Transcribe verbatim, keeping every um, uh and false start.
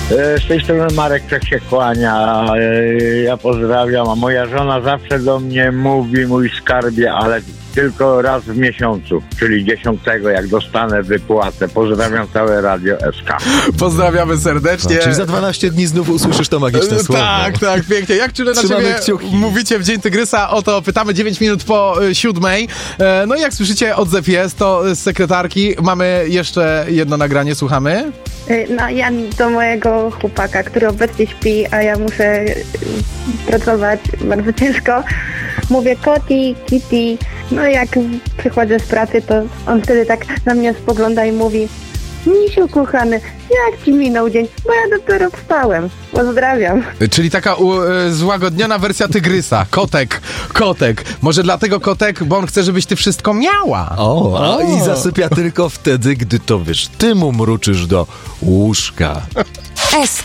Z tej strony Marek Czech się kłania, ja pozdrawiam, a moja żona zawsze do mnie mówi, mój skarbie, ale tylko raz w miesiącu, czyli dziesiątego, jak dostanę wypłatę. Pozdrawiam całe Radio S K. Pozdrawiamy serdecznie. No, czyli za dwanaście dni znów usłyszysz to magiczne słowo. Tak, tak, pięknie. Jak czule na Trzymamy ciebie kciuki. mówicie w Dzień Tygrysa? O to pytamy dziewięć minut po y, siódmej. E, no i jak słyszycie, odzew jest, to z sekretarki. Mamy jeszcze jedno nagranie, słuchamy. No ja do mojego chłopaka, który obecnie śpi, a ja muszę pracować bardzo ciężko, mówię koti, kitty. No i jak przychodzę z pracy, to on wtedy tak na mnie spogląda i mówi: Misiu kochany, jak ci minął dzień? Bo ja dopiero wstałem. Pozdrawiam. Czyli taka u, y, złagodniona wersja Tygrysa. Kotek, kotek. Może dlatego kotek, bo on chce, żebyś ty wszystko miała. O, a O. i zasypia tylko wtedy, gdy to wiesz, ty mu mruczysz do łóżka. S